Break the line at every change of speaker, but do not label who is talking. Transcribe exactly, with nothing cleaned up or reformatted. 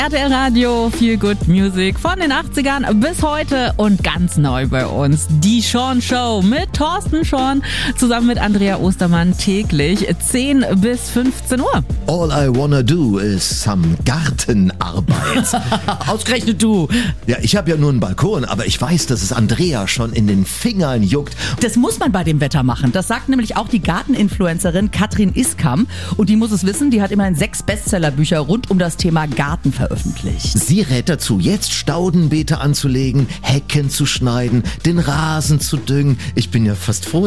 R T L Radio, Feel Good Music von den achtzigern bis heute und ganz neu bei uns. Die Sean Show mit Thorsten Sean zusammen mit Andrea Ostermann täglich zehn bis fünfzehn Uhr.
All I wanna do is some Gartenarbeit.
Ausgerechnet du.
Ja, ich habe ja nur einen Balkon, aber ich weiß, dass es Andrea schon in den Fingern juckt.
Das muss man bei dem Wetter machen. Das sagt nämlich auch die Garteninfluencerin Katrin Iskam. Und die muss es wissen, die hat immerhin sechs Bestsellerbücher rund um das Thema Garten veröffentlicht.
Sie rät dazu, jetzt Staudenbeete anzulegen, Hecken zu schneiden, den Rasen zu düngen. Ich bin ja fast froh,